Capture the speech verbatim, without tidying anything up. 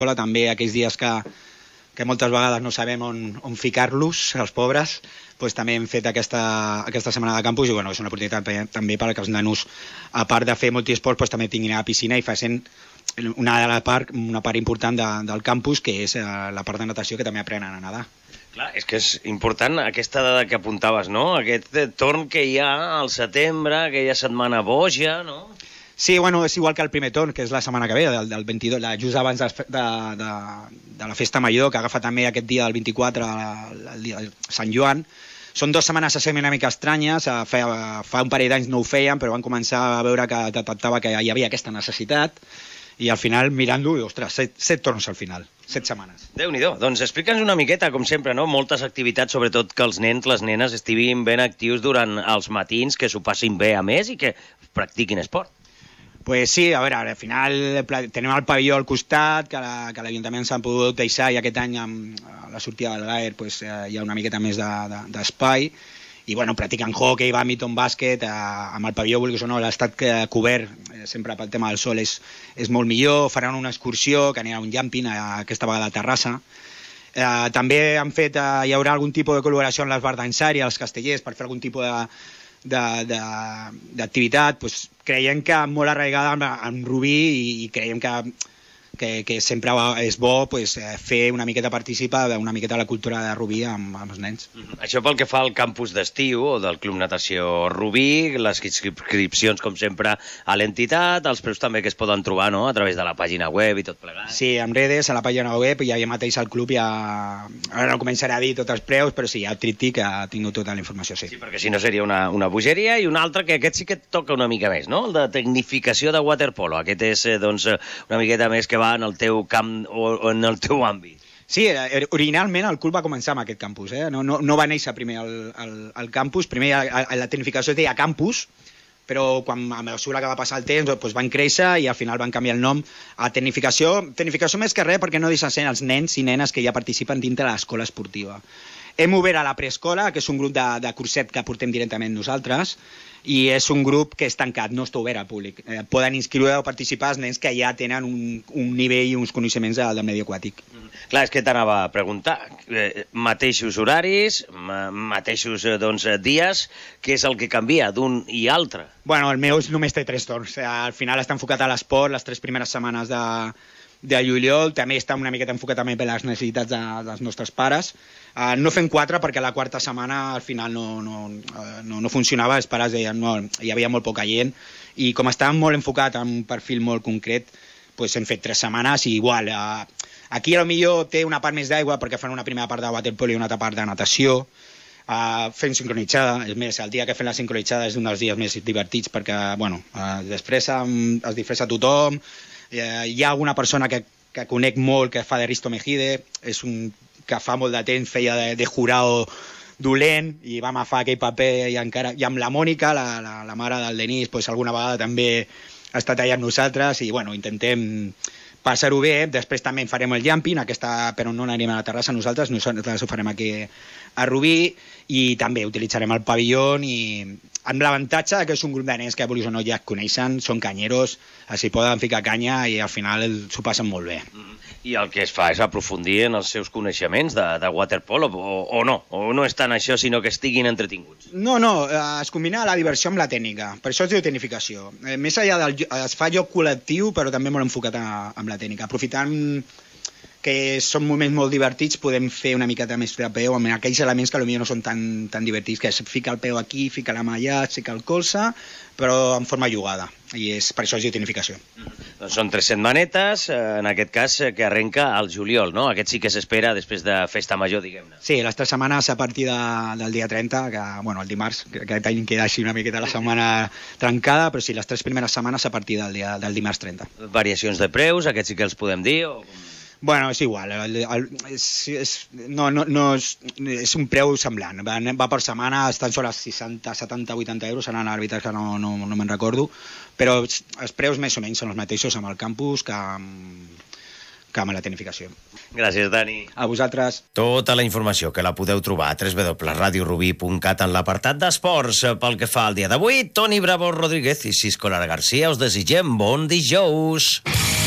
també aquells dies que, que moltes vegades no sabem on, on ficar-los, els pobres, doncs també hem fet aquesta, aquesta setmana de campus i bueno, és una oportunitat també perquè els nanos, a part de fer multiesport, doncs, també tinguin a la piscina i facin una, de la part, una part important de, del campus, que és la part de natació, que també aprenen a nedar. Clar, és que és important aquesta dada que apuntaves, no? Aquest torn que hi ha al setembre, aquella setmana boja, no? Sí, bueno, és igual que el primer torn, que és la setmana que ve, del, del vint-i-dos, la, just abans de, de, de, de la festa major, que agafa també aquest dia del vint-i-quatre, el, el dia de Sant Joan. Són dues setmanes a ser una mica estranyes, fa, fa un parell d'anys no ho feien, però van començar a veure que detectava que hi havia aquesta necessitat, i al final, mirant-ho, ostres, set, set torns al final, set setmanes. Déu-n'hi-do, doncs explica'ns una miqueta, com sempre, no? Moltes activitats, sobretot que els nens, les nenes, estiguin ben actius durant els matins, que s'ho passin bé a més i que practiquin esport. Pues sí, a veure, al final tenim el pavelló al costat, que l'Ajuntament s'ha pogut deixar, i aquest any amb la sortida del Gaer pues, eh, hi ha una miqueta més d'espai, de, de, i bueno, practiquen hockey, bàdminton, bàsquet, eh, amb el pavelló, vulguis o no, l'estat cobert, eh, sempre pel tema del sol és, és molt millor, faran una excursió, que anirà un jumping, eh, aquesta vegada a Terrassa. Eh, també han fet, eh, hi haurà algun tipus de col·laboració amb les bars d'ensari, als castellers, per fer algun tipus de d'activitat, doncs creiem que molt arraigada en Rubí i, i creiem que, que, que sempre va, és bo pues, fer una miqueta participar una miqueta la cultura de Rubí amb, amb els nens. Mm-hmm. Això pel que fa al campus d'estiu o del Club Natació Rubí, les inscripcions com sempre a l'entitat, els preus també que es poden trobar, no?, a través de la pàgina web i tot plegat. Sí, en redes, a la pàgina web, i ja mateix al club ja... Ara no començaré a dir tots els preus, però sí, el tríptic ha tingut tota la informació, sí. Sí, perquè si no seria una, una bogeria, i un altre que aquest sí que et toca una mica més, no?, el de tecnificació de waterpolo. Aquest és, doncs, una miqueta més que va en el teu camp o en el teu àmbit. Sí, originalment el club va començar amb aquest campus, eh? no, no, no va néixer primer el, el, el campus, primer a, a la tecnificació es deia campus, però quan a mesura que va passar el temps doncs van créixer i al final van canviar el nom a tecnificació. Tecnificació més que res perquè no deixen ser els nens i nenes que ja participen dintre de l'escola esportiva. Hem obert a la preescola, que és un grup de, de curset que portem directament nosaltres, i és un grup que és tancat, no està obert al públic. Eh, poden inscriure o participar els nens que ja tenen un, un nivell i uns coneixements del, del medi aquàtic. Mm. Clar, és que t'anava a preguntar. Eh, mateixos horaris, ma mateixos eh, doncs, dies, què és el que canvia d'un i altre? Bueno, el meu només té tres torns. Eh, al final està enfocat a l'esport, les tres primeres setmanes de, de juliol, també està una miqueta enfocat també per les necessitats de, dels nostres pares. Uh, no fem quatre perquè la quarta setmana al final no, no, uh, no, no funcionava, els pares deien no, hi havia molt poca gent i com estàvem molt enfocat en un perfil molt concret pues hem fet tres setmanes i igual uh, aquí potser té una part més d'aigua perquè fan una primera part de waterpolo i una altra part de natació, uh, fem sincronitzada, és més, el dia que fem la sincronitzada és un dels dies més divertits perquè bueno, uh, després um, es disfressa tothom, uh, hi ha alguna persona que, que conec molt que fa de Risto Mejide, és un que fa molt de temps feia de, de jurado dolent i vam agafar aquell paper i, encara, i amb la Mònica, la, la, la mare del Denis, pues, alguna vegada també ha estat allà amb nosaltres i bueno, intentem passar-ho bé. Després també farem el jumping, aquesta, però no anirem a la Terrassa nosaltres, nosaltres ho farem aquí a Rubí i també utilitzarem el pavelló i amb l'avantatge que és un grup de nens que vulguis o no ja es coneixen, són canyeros, s'hi poden ficar canya i al final s'ho passen molt bé. Mm-hmm. I el que es fa és aprofundir en els seus coneixements de, de waterpolo, o, o no? O no és tant això, sinó que estiguin entretinguts? No, no, es combina la diversió amb la tècnica, per això es diu tecnificació. Eh, més enllà del... es fa joc col·lectiu, però també molt enfocat a, amb la tècnica. Aprofitant que són moments molt divertits, podem fer una miqueta més de peu amb aquells elements que potser no són tan, tan divertits, que es fica el peu aquí, fica la mà allà, fica el colze, però en forma jugada, i és, per això es diu tecnificació. Mm-hmm. Doncs són tres setmanetes, en aquest cas, que arrenca al juliol, no? Aquest sí que s'espera després de festa major, diguem-ne. Sí, les tres setmanes a partir de, del dia trenta, que, bueno, el dimarts, que aquest any queda així una miqueta la setmana trencada, però sí, les tres primeres setmanes a partir del, dia, del dimarts trenta. Variacions de preus, aquests sí que els podem dir, o... Bueno, és igual, el, el, és, és, no, no, no és, és un preu semblant, va, va per setmana, estan sobre seixanta, setanta, vuitanta euros, seran àrbitres que no, no, no me'n recordo, però els preus més o menys són els mateixos amb el campus que amb, que amb la tecnificació. Gràcies, Dani. A vosaltres. Tota la informació que la podeu trobar a w w w punt radio rubí punt cat en l'apartat d'esports. Pel que fa al dia d'avui, Toni Bravo Rodríguez i Cisco Lara Garcia us desitgem bon dijous.